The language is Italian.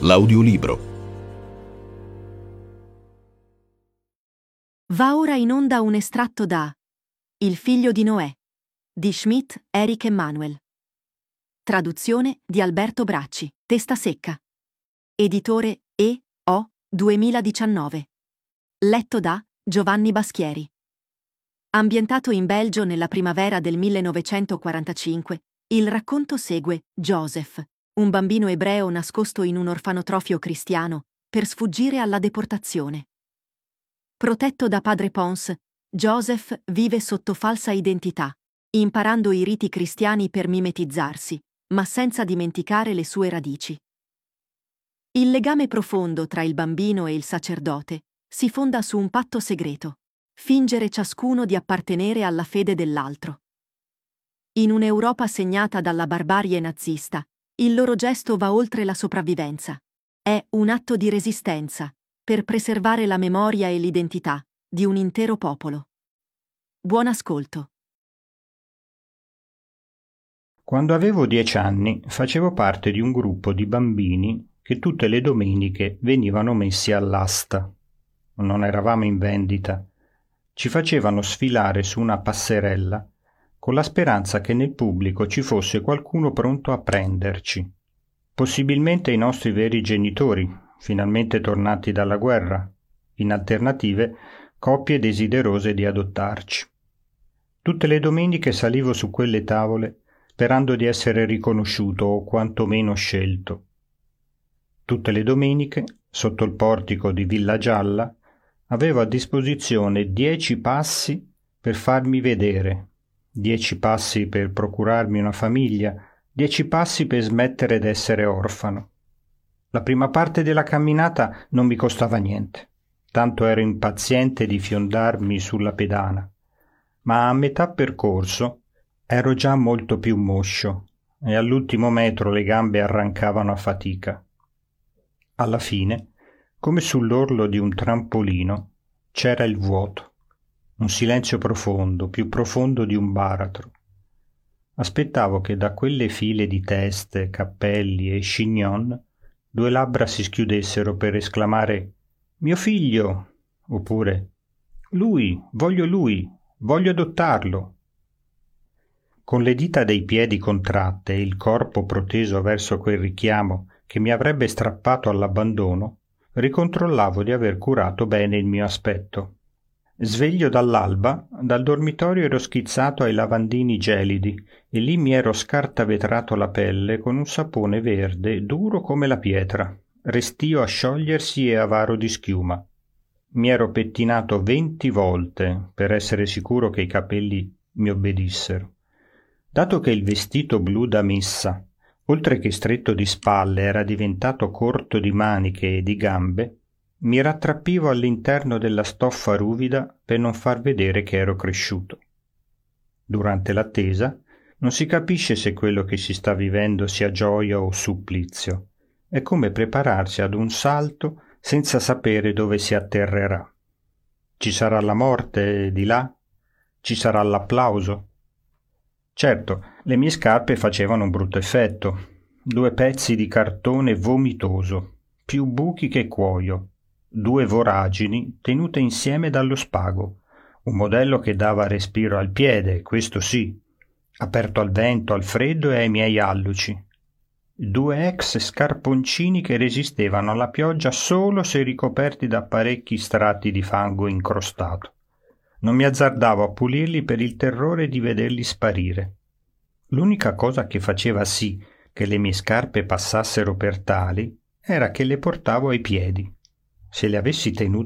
L'audiolibro. Va ora in onda un estratto da Il figlio di Noè di Schmidt Erich Emanuel. Traduzione di Alberto Bracci. Testa secca. Editore E.O. 2019. Letto da Giovanni Baschieri. Ambientato in Belgio nella primavera del 1945, il racconto segue Joseph, un bambino ebreo nascosto in un orfanotrofio cristiano per sfuggire alla deportazione. Protetto da padre Pons, Joseph vive sotto falsa identità, imparando i riti cristiani per mimetizzarsi, ma senza dimenticare le sue radici. Il legame profondo tra il bambino e il sacerdote si fonda su un patto segreto: fingere ciascuno di appartenere alla fede dell'altro. In un'Europa segnata dalla barbarie nazista, il loro gesto va oltre la sopravvivenza. È un atto di resistenza per preservare la memoria e l'identità di un intero popolo. Buon ascolto. Quando avevo 10 anni facevo parte di un gruppo di bambini che tutte le domeniche venivano messi all'asta. Non eravamo in vendita. Ci facevano sfilare su una passerella con la speranza che nel pubblico ci fosse qualcuno pronto a prenderci. Possibilmente i nostri veri genitori, finalmente tornati dalla guerra, in alternative coppie desiderose di adottarci. Tutte le domeniche salivo su quelle tavole sperando di essere riconosciuto o quantomeno scelto. Tutte le domeniche, sotto il portico di Villa Gialla, avevo a disposizione 10 passi per farmi vedere, 10 passi per procurarmi una famiglia, 10 passi per smettere d'essere orfano. La prima parte della camminata non mi costava niente, tanto ero impaziente di fiondarmi sulla pedana, ma a metà percorso ero già molto più moscio e all'ultimo metro le gambe arrancavano a fatica. Alla fine, come sull'orlo di un trampolino, c'era il vuoto, un silenzio profondo, più profondo di un baratro. Aspettavo che da quelle file di teste, cappelli e chignon 2 labbra si schiudessero per esclamare «Mio figlio!» oppure lui, voglio adottarlo!» Con le dita dei piedi contratte e il corpo proteso verso quel richiamo che mi avrebbe strappato all'abbandono, ricontrollavo di aver curato bene il mio aspetto. Sveglio dall'alba, dal dormitorio ero schizzato ai lavandini gelidi e lì mi ero scartavetrato la pelle con un sapone verde duro come la pietra, restio a sciogliersi e avaro di schiuma. Mi ero pettinato 20 volte per essere sicuro che i capelli mi obbedissero. Dato che il vestito blu da messa, oltre che stretto di spalle, era diventato corto di maniche e di gambe, mi rattrappivo all'interno della stoffa ruvida per non far vedere che ero cresciuto. Durante l'attesa non si capisce se quello che si sta vivendo sia gioia o supplizio. È come prepararsi ad un salto senza sapere dove si atterrerà. Ci sarà la morte di là? Ci sarà l'applauso? Certo, le mie scarpe facevano un brutto effetto. 2 pezzi di cartone vomitoso, più buchi che cuoio, 2 voragini tenute insieme dallo spago, un modello che dava respiro al piede, questo sì, aperto al vento, al freddo e ai miei alluci. 2 ex scarponcini che resistevano alla pioggia solo se ricoperti da parecchi strati di fango incrostato. Non mi azzardavo a pulirli per il terrore di vederli sparire. L'unica cosa che faceva sì che le mie scarpe passassero per tali era che le portavo ai piedi. Se le avessi tenute